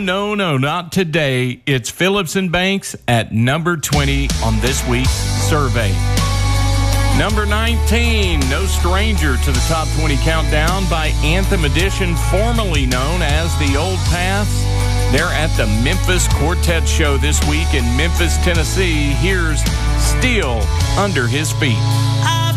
no, not today. It's Phillips and Banks at number 20 on this week's survey. Number 19, no stranger to the top 20 countdown by Anthem Edition, formerly known as the Old Paths. They're at the Memphis Quartet Show this week in Memphis, Tennessee. Here's Steel Under His Feet.